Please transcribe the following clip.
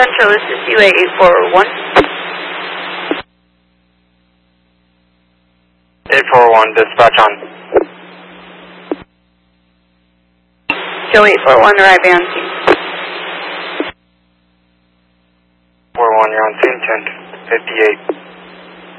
Central, this is UA 841. 841, dispatch on. Joe 841, arriving on scene. 41, you're on scene, 1058.